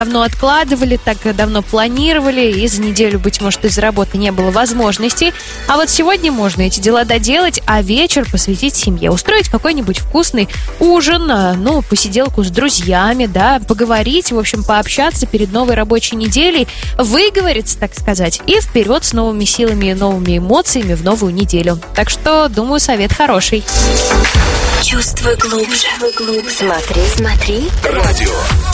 давно откладывали, так давно планировали, и за неделю, быть может, из-за работы не было возможности. А вот сегодня можно эти дела доделать, а вечер посвятить семье. Устроить какой-нибудь вкусный ужин, посиделку с друзьями, да, поговорить, в общем, пообщаться перед новой рабочей неделей, выговориться, так сказать, и вперед с новыми силами и новыми эмоциями в новую неделю. Так что, думаю, совет хороший. Чувствуй глубже. Смотри. Радио.